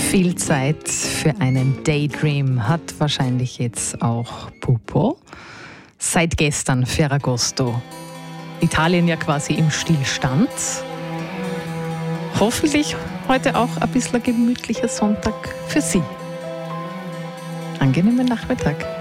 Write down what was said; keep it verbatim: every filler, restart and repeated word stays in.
Viel Zeit für einen Daydream hat wahrscheinlich jetzt auch Pupo. Seit gestern Ferragosto. Italien ja quasi im Stillstand. Hoffentlich heute auch ein bisschen gemütlicher Sonntag für Sie. Angenehmen Nachmittag.